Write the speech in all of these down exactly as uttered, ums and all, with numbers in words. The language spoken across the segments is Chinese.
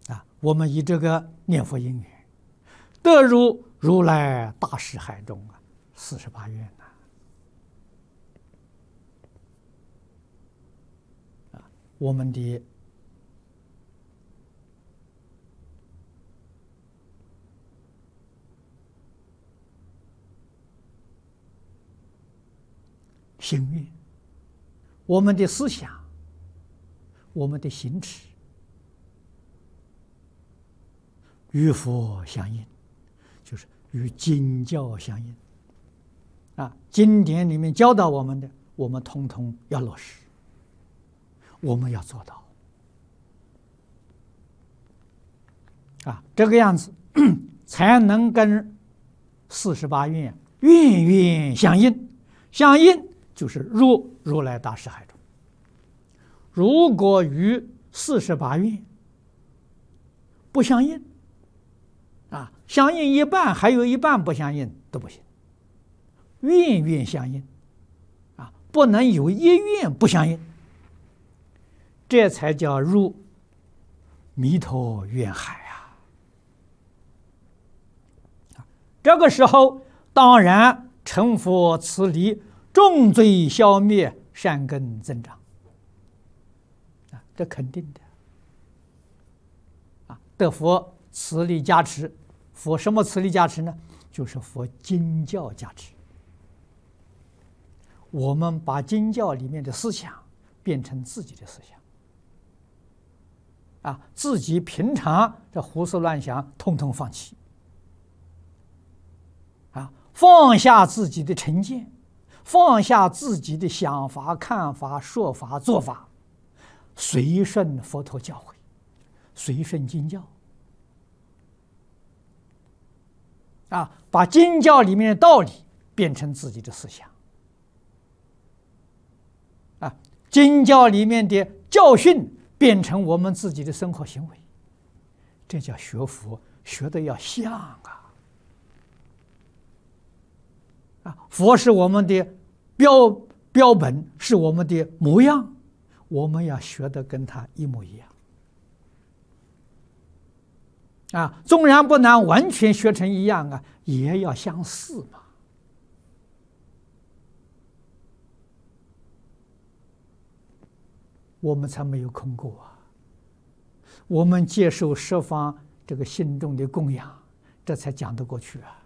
啊，我们以这个念佛因缘，得入如来大士海中啊，四十八愿呐。啊，我们的心愿，我们的思想，我们的行持，与佛相应，就是与经教相应。啊，经典里面教导我们的，我们统统要落实，我们要做到。啊，这个样子才能跟四十八愿愿愿相应，相应就是入如来大士海中。如果与四十八愿不相应，啊，相应一半，还有一半不相应都不行。愿愿相应，啊，不能有一愿不相应，这才叫入弥陀愿海啊！这个时候，当然成佛慈力，重罪消灭，善根增长，啊，这肯定的。啊，得佛慈力加持，佛什么慈力加持呢？就是佛经教加持。我们把经教里面的思想变成自己的思想，啊，自己平常这胡思乱想，统统放弃，啊，放下自己的成见，放下自己的想法、看法、说法、做法，随顺佛陀教诲，随顺经教，啊，把经教里面的道理变成自己的思想。啊，经教里面的教训变成我们自己的生活行为，这叫学佛，学的要像啊！啊，佛是我们的标标本，是我们的模样，我们要学的跟他一模一样。啊，纵然不能完全学成一样啊，也要相似嘛。我们才没有空过啊！我们接受十方这个信众的供养，这才讲得过去啊！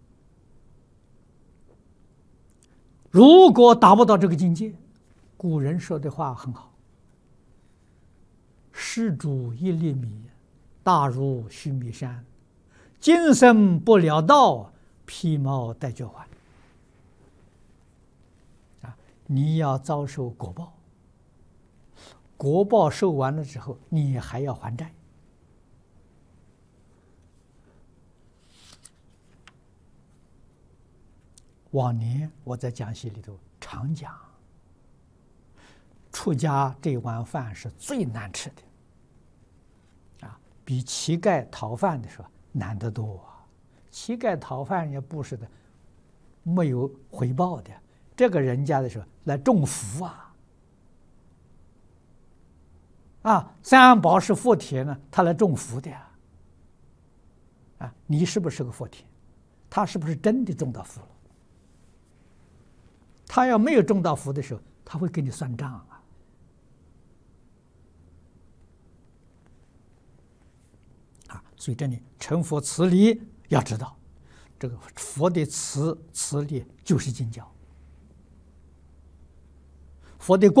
如果达不到这个境界，古人说的话很好：“施主一粒米，大如须弥山；今生不了道，披毛戴角环。”啊，你要遭受果报。果报受完了之后，你还要还债。往年我在讲席里头常讲，出家这碗饭是最难吃的，啊，比乞丐讨饭的时候难得多啊！乞丐讨饭也不是的，没有回报的，这个人家的时候来种福啊。啊，三宝是福田呢，他来种福的呀。啊，你是不是个福田？他是不是真的种到福了？他要没有种到福的时候，他会给你算账啊。啊，所以这里成佛慈力要知道，这个佛的慈慈力就是经教，佛的光。